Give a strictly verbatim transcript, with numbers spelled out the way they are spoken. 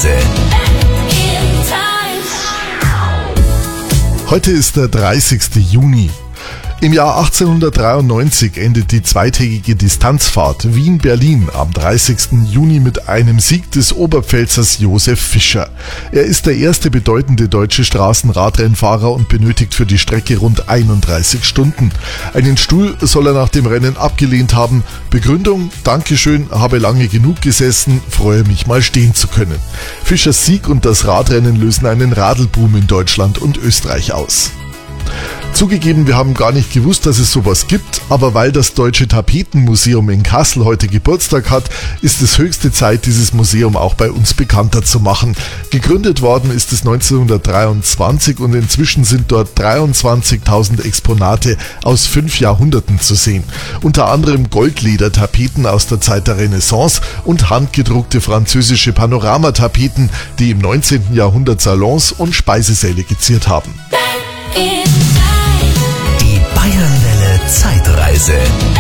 Zeitreise. Heute ist der dreißigste Juni. Im Jahr achtzehnhundertdreiundneunzig endet die zweitägige Distanzfahrt Wien-Berlin am dreißigsten Juni mit einem Sieg des Oberpfälzers Josef Fischer. Er ist der erste bedeutende deutsche Straßenradrennfahrer und benötigt für die Strecke rund einunddreißig Stunden. Einen Stuhl soll er nach dem Rennen abgelehnt haben. Begründung: Dankeschön, habe lange genug gesessen, freue mich mal stehen zu können. Fischers Sieg und das Radrennen lösen einen Radelboom in Deutschland und Österreich aus. Zugegeben, wir haben gar nicht gewusst, dass es sowas gibt, aber weil das Deutsche Tapetenmuseum in Kassel heute Geburtstag hat, ist es höchste Zeit, dieses Museum auch bei uns bekannter zu machen. Gegründet worden ist es neunzehnhundertdreiundzwanzig und inzwischen sind dort dreiundzwanzigtausend Exponate aus fünf Jahrhunderten zu sehen. Unter anderem Goldledertapeten aus der Zeit der Renaissance und handgedruckte französische Panoramatapeten, die im neunzehnten Jahrhundert Salons und Speisesäle geziert haben. Die Bayernwelle Zeitreise.